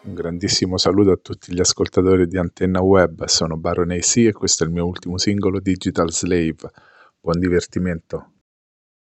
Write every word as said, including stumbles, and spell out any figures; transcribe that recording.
Un grandissimo saluto a tutti gli ascoltatori di Antenna Web, sono Baron A C e questo è il mio ultimo singolo Digital Slave. Buon divertimento.